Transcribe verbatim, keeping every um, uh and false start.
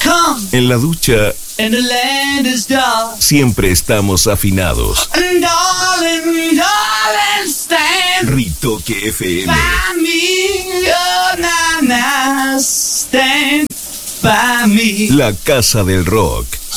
En la ducha and the land is dark. siempre estamos afinados. And darling, darling, stand Ritoque F M. by me, oh, na, na, stand by me. La casa del rock.